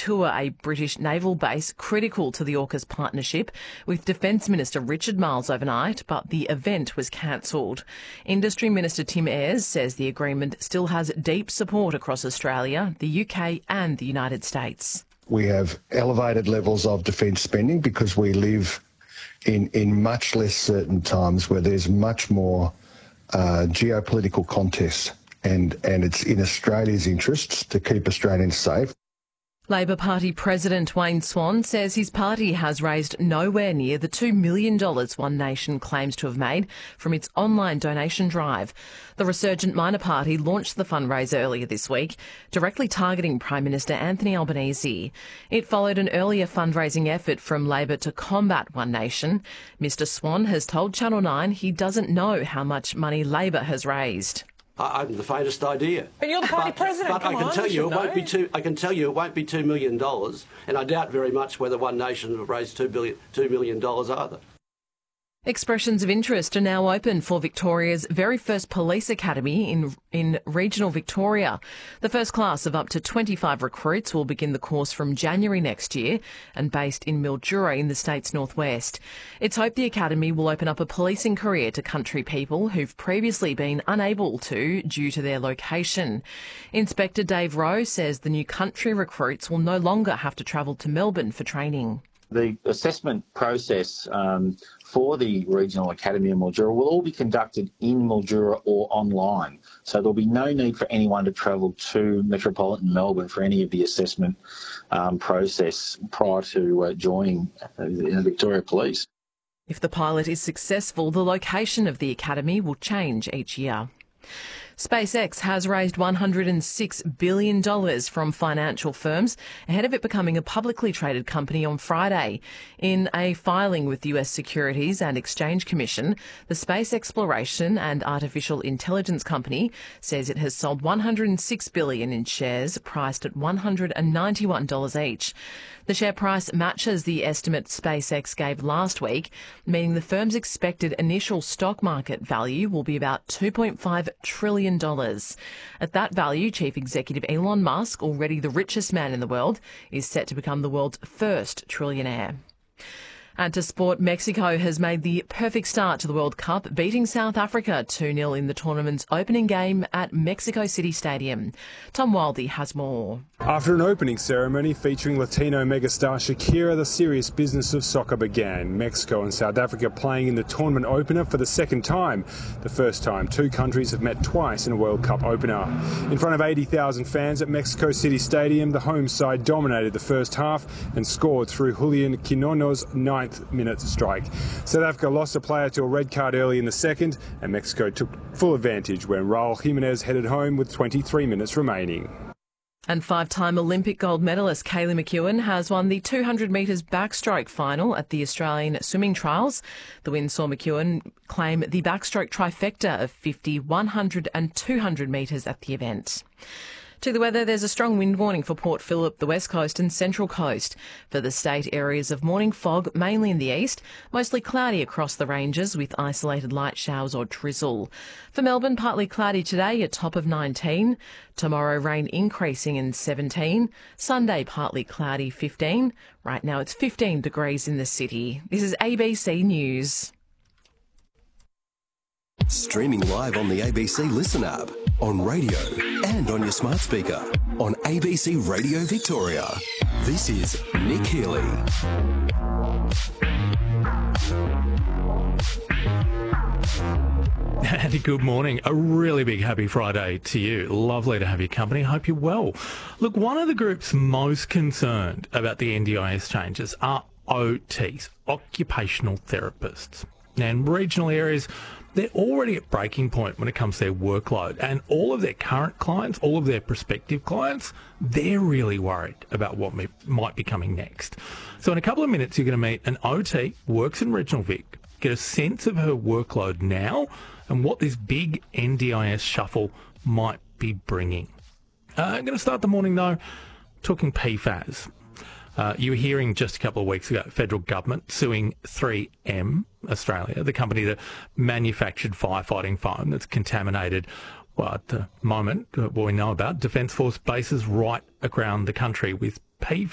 tour a British naval base critical to the AUKUS partnership with Defence Minister Richard Marles overnight, but the event was cancelled. Industry Minister Tim Ayres says the agreement still has deep support across Australia, the UK and the United States. We have elevated levels of defence spending because we live in much less certain times where there's much more geopolitical contest, and it's in Australia's interests to keep Australians safe. Labor Party President Wayne Swan says his party has raised nowhere near the $2 million One Nation claims to have made from its online donation drive. The resurgent minor party launched the fundraiser earlier this week, directly targeting Prime Minister Anthony Albanese. It followed an earlier fundraising effort from Labor to combat One Nation. Mr Swan has told Channel 9 he doesn't know how much money Labor has raised. I haven't the faintest idea. But you're the party president. But I can tell you it won't be $2 million, and I doubt very much whether One Nation will raise $2 million either. Expressions of interest are now open for Victoria's very first police academy in regional Victoria. The first class of up to 25 recruits will begin the course from January next year and based in Mildura in the state's northwest. It's hoped the academy will open up a policing career to country people who've previously been unable to due to their location. Inspector Dave Rowe says the new country recruits will no longer have to travel to Melbourne for training. The assessment process for the Regional Academy in Mildura will all be conducted in Mildura or online. So there'll be no need for anyone to travel to metropolitan Melbourne for any of the assessment process prior to joining the Victoria Police. If the pilot is successful, the location of the academy will change each year. SpaceX has raised $106 billion from financial firms ahead of it becoming a publicly traded company on Friday. In a filing with the US Securities and Exchange Commission, the Space Exploration and Artificial Intelligence Company says it has sold $106 billion in shares priced at $191 each. The share price matches the estimate SpaceX gave last week, meaning the firm's expected initial stock market value will be about $2.5 trillion. At that value, Chief Executive Elon Musk, already the richest man in the world, is set to become the world's first trillionaire. And to sport, Mexico has made the perfect start to the World Cup, beating South Africa 2-0 in the tournament's opening game at Mexico City Stadium. Tom Wildey has more. After an opening ceremony featuring Latino megastar Shakira, the serious business of soccer began. Mexico and South Africa playing in the tournament opener for the second time. The first time two countries have met twice in a World Cup opener. In front of 80,000 fans at Mexico City Stadium, the home side dominated the first half and scored through Julian Quinono's 9th-minute strike. South Africa lost a player to a red card early in the second, and Mexico took full advantage when Raul Jimenez headed home with 23 minutes remaining. And five-time Olympic gold medalist Kaylee McEwen has won the 200 metres backstroke final at the Australian Swimming Trials. The win saw McEwen claim the backstroke trifecta of 50, 100 and 200 metres at the event. To the weather, there's a strong wind warning for Port Phillip, the West Coast and Central Coast. For the state, areas of morning fog, mainly in the east, mostly cloudy across the ranges with isolated light showers or drizzle. For Melbourne, partly cloudy today, a top of 19. Tomorrow, rain increasing in 17. Sunday, partly cloudy, 15. Right now, it's 15 degrees in the city. This is ABC News. Streaming live on the ABC Listen app, on radio and on your smart speaker, on ABC Radio Victoria. This is Nick Healy. And good morning. A really big happy Friday to you. Lovely to have your company. Hope you're well. Look, one of the groups most concerned about the NDIS changes are OTs, occupational therapists. Now, in regional areas, they're already at breaking point when it comes to their workload, and all of their current clients, all of their prospective clients, they're really worried about what might be coming next. So in a couple of minutes, you're going to meet an OT, works in Regional Vic, get a sense of her workload now and what this big NDIS shuffle might be bringing. I'm going to start the morning, though, talking PFAS. You were hearing just a couple of weeks ago, federal government suing 3M Australia, the company that manufactured firefighting foam that's contaminated, well, at the moment, what we know about, Defence Force bases right around the country with PFAS.